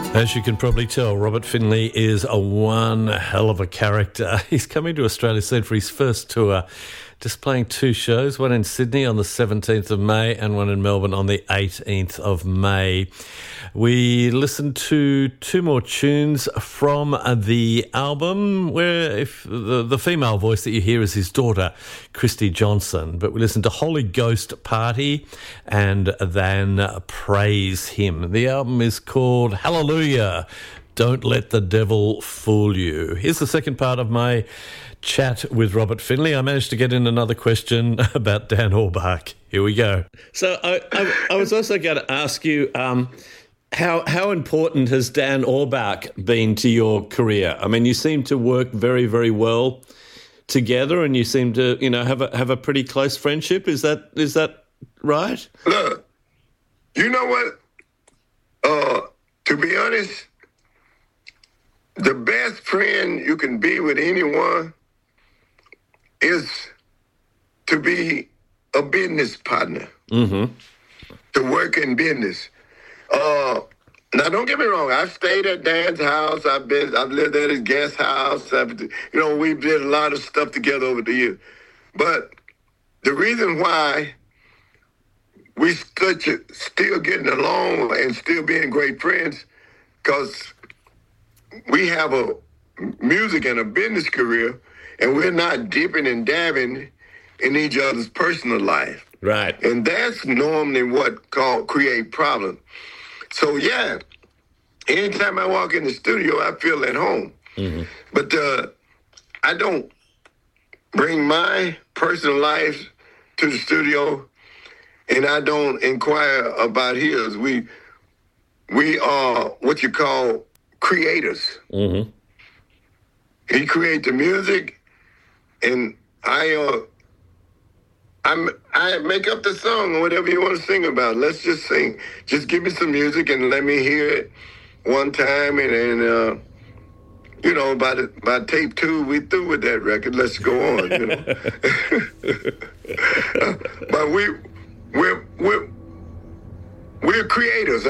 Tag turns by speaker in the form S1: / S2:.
S1: As you can probably tell, Robert Finley is one hell of a character. He's coming to Australia soon for his first tour, just playing two shows, one in Sydney on the 17th of May and one in Melbourne on the 18th of May. We listened to two more tunes from the album where if the female voice that you hear is his daughter, Christy Johnson. But we listened to Holy Ghost Party and then Praise Him. The album is called Hallelujah, Don't Let the Devil Fool You. Here's the second part of my chat with Robert Finley. I managed to get in another question about Dan Auerbach. Here we go. So I was also going to ask you, how important has Dan Auerbach been to your career? I mean, you seem to work very, very well together, and you seem to, have a pretty close friendship. Is that right?
S2: Look, you know what? To be honest, the best friend you can be with anyone is to be a business partner, to work in business. Now, don't get me wrong. I've stayed at Dan's house. I've lived at his guest house. We did a lot of stuff together over the years. But the reason why we still getting along and still being great friends, because we have a music and a business career, and we're not dipping and dabbing in each other's personal life.
S1: Right.
S2: And that's normally what create problems. So, yeah, anytime I walk in the studio, I feel at home. But I don't bring my personal life to the studio, and I don't inquire about his. We are what you call creators. He creates the music, and I make up the song or whatever you want to sing about. Let's just sing. Just give me some music and let me hear it one time. And by tape 2, we through with that record. Let's go on. But we're creators.